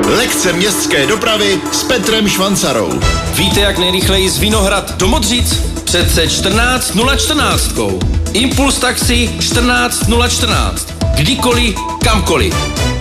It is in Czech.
Lekce městské dopravy s Petrem Švancarou. Víte, jak nejrychleji z Vinohrad do Modřic? Přece 14 014. Impuls taxi 14 014. Kdykoliv, kamkoliv.